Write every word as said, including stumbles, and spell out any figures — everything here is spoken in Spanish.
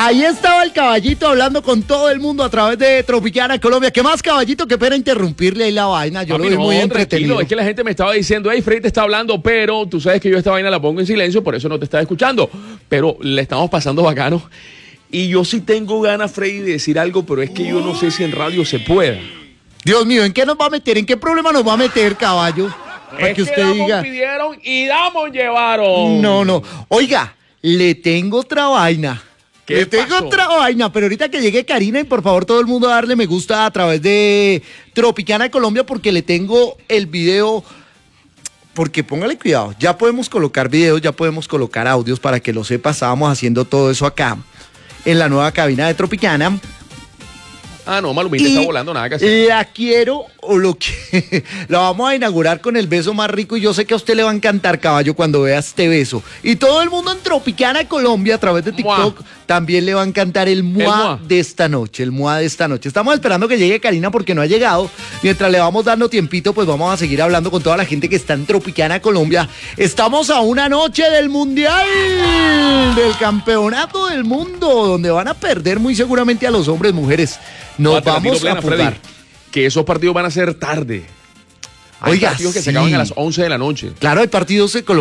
Ahí estaba el caballito hablando con todo el mundo a través de Tropicana Colombia. ¿Qué más, caballito? Qué pena interrumpirle ahí la vaina. Yo Papi, lo vi no, muy tranquilo, entretenido. es que la gente me estaba diciendo, hey, Freddy te está hablando, pero tú sabes que yo esta vaina la pongo en silencio, por eso no te estaba escuchando. Pero le estamos pasando bacano. Y yo sí tengo ganas, Freddy, de decir algo, pero es que yo no sé si en radio se pueda. Dios mío, ¿en qué nos va a meter? ¿En qué problema nos va a meter, caballo? Para Es que usted Damos diga. pidieron y Damos llevaron. No, no. Oiga, le tengo otra vaina. ¿Qué Le tengo pasó? otra vaina, pero ahorita que llegue Karina y por favor todo el mundo a darle me gusta a través de Tropicana Colombia porque le tengo el video, porque póngale cuidado, ya podemos colocar videos, ya podemos colocar audios para que lo sepa, estábamos haciendo todo eso acá en la nueva cabina de Tropicana. Ah, no, Malumita Y está volando, nada que hacer. la quiero, o lo que la vamos a inaugurar con el beso más rico y yo sé que a usted le va a encantar, caballo, cuando vea este beso. Y todo el mundo en Tropicana Colombia a través de TikTok Mua. también le va a encantar el mua, mua. de esta noche, el mua de esta noche. Estamos esperando que llegue Karina porque no ha llegado. Mientras le vamos dando tiempito, pues vamos a seguir hablando con toda la gente que está en Tropicana Colombia. Estamos a una noche del Mundial, del Campeonato del Mundo, donde van a perder muy seguramente a los hombres, mujeres. Nos Bate la tiro vamos plena, a jugar. Freddy, que esos partidos van a ser tarde. Hay Oiga, partidos que sí. se acaban a las once de la noche. Claro, hay partidos de Colombia.